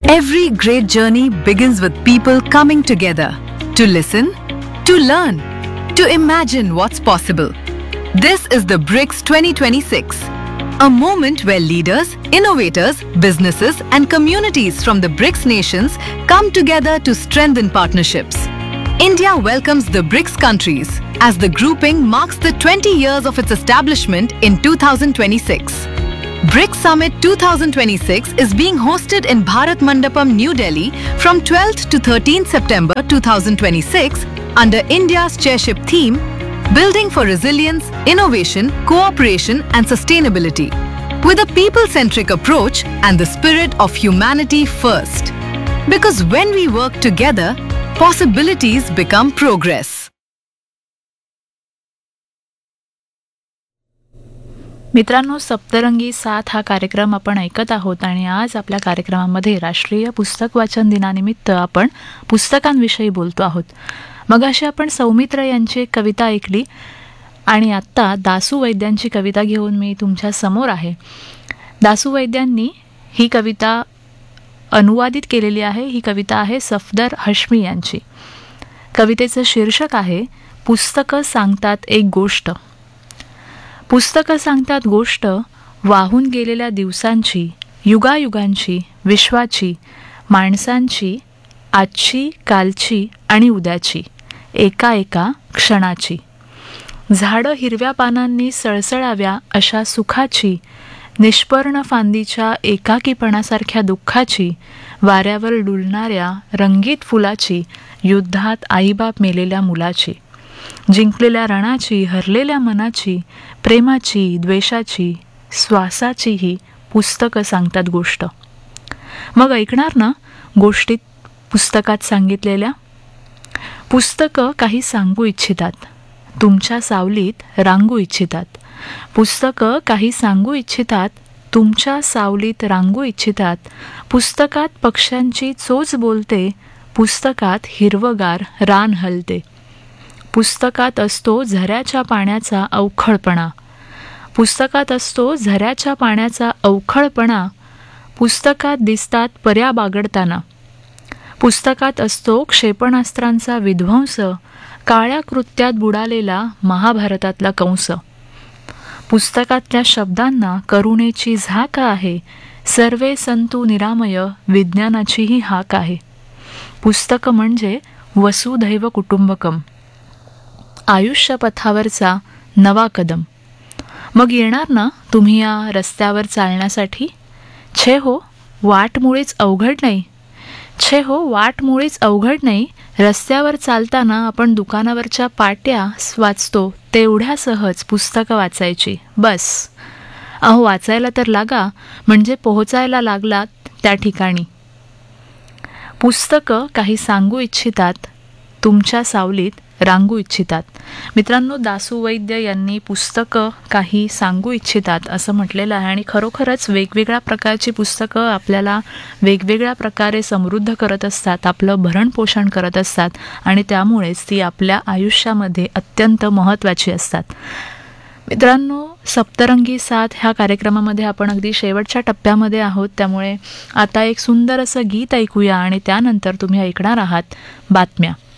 Every great journey begins with people coming together to listen, to learn, to imagine what's possible. This is the BRICS 2026, a moment where leaders, innovators, businesses, and communities from the BRICS nations come together to strengthen partnerships. India welcomes the BRICS countries as the grouping marks the 20 years of its establishment in 2026. BRICS Summit 2026 is being hosted in Bharat Mandapam, New Delhi from 12th to 13th September 2026 under India's chairship theme, Building for Resilience, Innovation, Cooperation and Sustainability, with a people-centric approach and the spirit of humanity first. Because when we work together, possibilities become progress. मित्रांनो, सप्तरंगी साथ हा कार्यक्रम आपण ऐकत आहोत आणि आज आपल्या कार्यक्रमामध्ये राष्ट्रीय पुस्तक वाचन दिनानिमित्त आपण पुस्तकांविषयी बोलतो आहोत. मगाशी आपण सौमित्र यांची एक कविता ऐकली आणि आत्ता दासू वैद्यांची कविता घेऊन मी तुमच्या समोर आहे. दासू वैद्यांनी ही कविता अनुवादित केलेली आहे. ही कविता आहे सफदर हश्मी यांची. कवितेचं शीर्षक आहे पुस्तकं सांगतात एक गोष्ट. पुस्तकं सांगतात गोष्ट वाहून गेलेल्या दिवसांची, युगायुगांची, विश्वाची, माणसांची, आजची, कालची आणि उद्याची, एका एका क्षणाची. झाडं हिरव्या पानांनी सळसळाव्या अशा सुखाची, निष्पर्ण फांदीच्या एकाकीपणासारख्या दुःखाची, वाऱ्यावर डुलणाऱ्या रंगीत फुलाची, युद्धात आईबाप मेलेल्या मुलाची, जिंकलेल्या रणाची, हरलेल्या मनाची, प्रेमाची, द्वेषाची, श्वासाचीही पुस्तकं सांगतात गोष्ट. मग ऐकणार ना गोष्टीत पुस्तकात सांगितलेल्या? पुस्तकं काही सांगू इच्छितात, तुमच्या सावलीत रांगू इच्छितात. पुस्तकं काही सांगू इच्छितात, तुमच्या सावलीत रांगू इच्छितात. पुस्तकात पक्ष्यांची चोच बोलते, पुस्तकात हिरवगार रान हलते. पुस्तकात असतो झऱ्याच्या पाण्याचा अवखळपणा, पुस्तकात असतो झऱ्याच्या पाण्याचा अवखळपणा. पुस्तकात दिसतात पर्या बागडताना, पुस्तकात असतो क्षेपणास्त्रांचा विध्वंस, काळ्या कृत्यात बुडालेला महाभारतातला कंस. पुस्तकातल्या शब्दांना करुणेची झाक आहे, सर्वे संतू निरामय विज्ञानाचीही हाक आहे. पुस्तकं म्हणजे वसुधैव कुटुंबकम, आयुष्यपथावरचा नवा कदम. मग येणार ना तुम्ही या रस्त्यावर चालण्यासाठी? छे हो, वाट मुळीच अवघड नाही. छे हो, वाट मुळीच अवघड नाही. रस्त्यावर चालताना आपण दुकानावरच्या पाट्या वाचतो तेवढ्या सहज पुस्तकं वाचायची. बस, अहो वाचायला तर लागा, म्हणजे पोहोचायला लागलात त्या ठिकाणी. पुस्तकं काही सांगू इच्छितात, तुमच्या सावलीत रांगू इच्छितात. मित्रांनो, दासू वैद्य यांनी पुस्तकं काही सांगू इच्छितात असं म्हटलेलं आहे आणि खरोखरच वेगवेगळ्या प्रकारची पुस्तकं आपल्याला वेगवेगळ्या प्रकारे समृद्ध करत असतात, आपलं भरणपोषण करत असतात आणि त्यामुळेच ती आपल्या आयुष्यामध्ये अत्यंत महत्त्वाची असतात. मित्रांनो, सप्तरंगी साथ ह्या कार्यक्रमामध्ये आपण अगदी शेवटच्या टप्प्यामध्ये आहोत, त्यामुळे आता एक सुंदर असं गीत ऐकूया आणि त्यानंतर तुम्ही ऐकणार आहात बातम्या.